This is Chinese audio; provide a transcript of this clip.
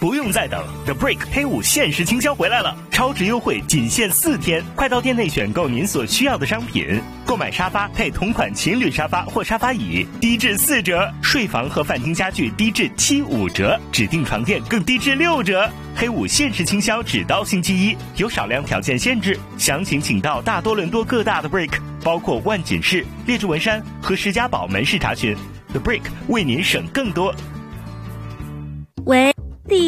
不用再等 ，The Brick 黑五限时倾销回来了，超值优惠仅限4天，快到店内选购您所需要的商品，购买沙发配同款情侣沙发或沙发椅，低至4折；睡房和饭厅家具低至75折，指定床垫更低至6折。黑五限时倾销只到星期一，有少量条件限制，详情请到大多伦多各大的 Brick， 包括万锦市、列治文山和石家堡门市查询。The Brick 为您省更多，